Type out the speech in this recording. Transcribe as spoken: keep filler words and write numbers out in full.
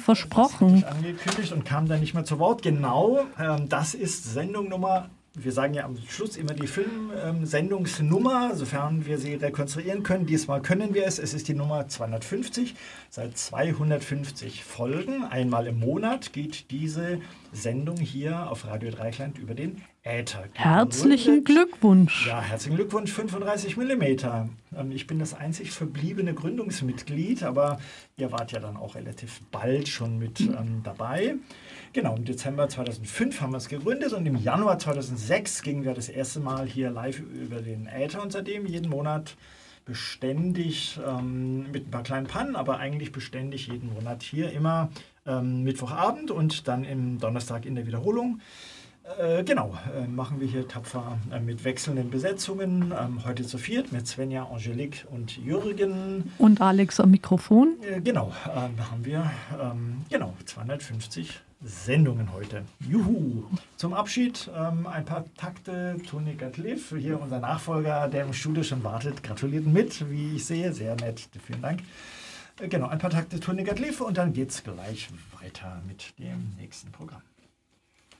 versprochen. Das hatte ich angekündigt und kam dann nicht mehr zu Wort. Genau, ähm, das ist Sendung Nummer, wir sagen ja am Schluss immer die Film-Sendungsnummer, ähm, sofern wir sie rekonstruieren können. Diesmal können wir es. Es ist die Nummer zweihundertfünfzig. Seit zweihundertfünfzig Folgen, einmal im Monat, geht diese Sendung hier auf Radio Dreieckland über den Äther. Herzlichen Glückwunsch. Ja, herzlichen Glückwunsch, fünfunddreißig Millimeter. Ähm, ich bin das einzig verbliebene Gründungsmitglied, aber ihr wart ja dann auch relativ bald schon mit ähm, dabei. Genau, im Dezember zweitausendfünf haben wir es gegründet und im Januar zweitausendsechs gingen wir das erste Mal hier live über den Äther und seitdem jeden Monat beständig ähm, mit ein paar kleinen Pannen, aber eigentlich beständig jeden Monat hier immer ähm, Mittwochabend und dann im Donnerstag in der Wiederholung. Äh, genau, äh, machen wir hier tapfer äh, mit wechselnden Besetzungen. Ähm, heute zu viert mit Svenja, Angelique und Jürgen. Und Alex am Mikrofon. Äh, genau, äh, haben wir ähm, genau zweihundertfünfzig Sendungen heute. Juhu! Zum Abschied ähm, ein paar Takte Tony Gatliff, hier unser Nachfolger, der im Studio schon wartet, gratuliert mit, wie ich sehe, sehr nett, vielen Dank. Äh, genau, ein paar Takte Tony Gatliff und dann geht's gleich weiter mit dem nächsten Programm.